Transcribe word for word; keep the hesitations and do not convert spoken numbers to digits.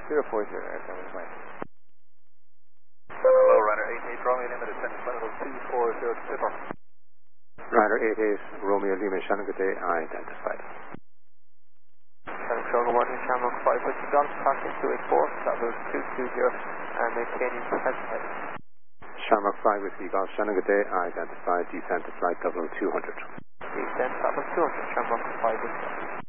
zero four zero, aircraft is right. Hello, Ryder eight eight, Romeo Lima, descend flight level two four zero to Tipper. Ryder eight eight, Romeo Lima, Shannon, good day, identified. Shannon Control, one, Shamrock five, with John, passing two eight four, that was two two zero, and maintaining present heading. Shamrock five with Eagle, Shannon, good day, identified, descent to flight level two hundred. Descent, that was two hundred, Shamrock five with